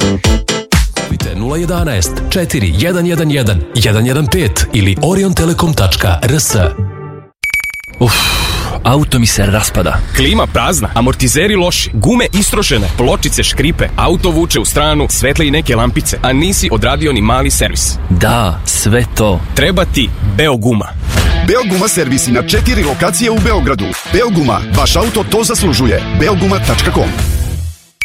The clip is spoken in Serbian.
011 4111 115 ili oriontelekom.rs. Auto mi se raspada. Klima prazna, amortizeri loši, gume istrošene, pločice škripe, auto vuče u stranu, svetle i neke lampice, a nisi odradio ni mali servis. Da, sve to. Treba ti Beoguma. Beoguma servisi na 4 lokacije u Beogradu. Beoguma, vaš auto to zaslužuje. Beoguma.com